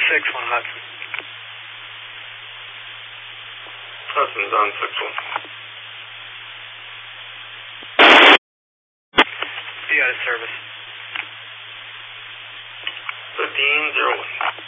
6-1 Hudson. Hudson's on 6-1. Be out of service. 15-01.